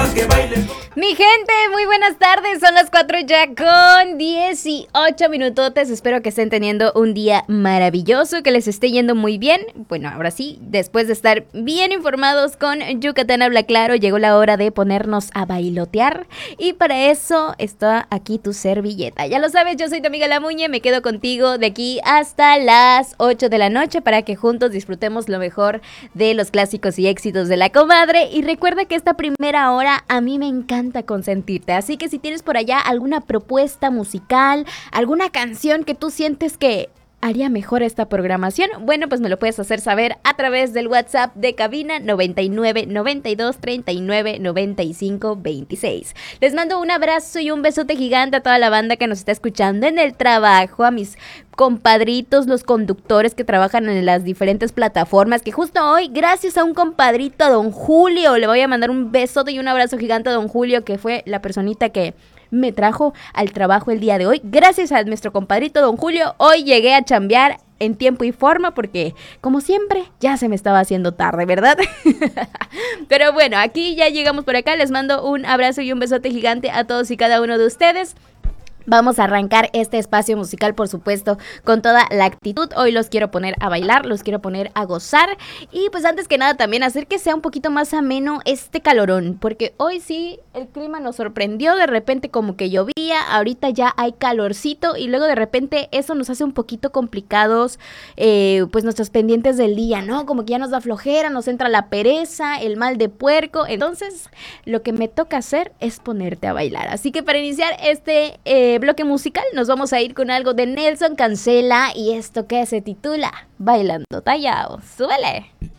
Mi gente, muy buenas tardes, son las 4 ya con 18 minutotes, espero que estén teniendo un día maravilloso, que les esté yendo muy bien. Bueno, ahora sí, después de estar bien informados con Yucatán Habla Claro, llegó la hora de ponernos a bailotear y para eso está aquí tu servilleta. Ya lo sabes, yo soy tu amiga La Muñe, me quedo contigo de aquí hasta las 8 de la noche para que juntos disfrutemos lo mejor de los clásicos y éxitos de la comadre. Y recuerda que esta primera hora a mí me encanta consentirte, así que si tienes por allá alguna propuesta musical, alguna canción que tú sientes que haría mejor esta programación, bueno, pues me lo puedes hacer saber a través del WhatsApp de cabina 99 92 39 95 26. Les mando un abrazo y un besote gigante a toda la banda que nos está escuchando en el trabajo, a mis compadritos, los conductores que trabajan en las diferentes plataformas, que justo hoy, gracias a un compadrito, a don Julio, le voy a mandar un besote y un abrazo gigante a don Julio, que fue la personita que me trajo al trabajo el día de hoy. Gracias a nuestro compadrito don Julio, hoy llegué a chambear en tiempo y forma porque, como siempre, ya se me estaba haciendo tarde, ¿verdad? Pero bueno, aquí ya llegamos por acá. Les mando un abrazo y un besote gigante a todos y cada uno de ustedes. Vamos a arrancar este espacio musical, por supuesto, con toda la actitud. Hoy los quiero poner a bailar, los quiero poner a gozar. Y pues antes que nada también hacer que sea un poquito más ameno este calorón, porque hoy sí el clima nos sorprendió, de repente como que llovía, ahorita ya hay calorcito y luego de repente eso nos hace un poquito complicados pues nuestros pendientes del día, ¿no? Como que ya nos da flojera, nos entra la pereza, el mal de puerco. Entonces lo que me toca hacer es ponerte a bailar. Así que para iniciar este bloque musical nos vamos a ir con algo de Nelson Cancela y esto que se titula Bailando Tallao. ¡Súbele!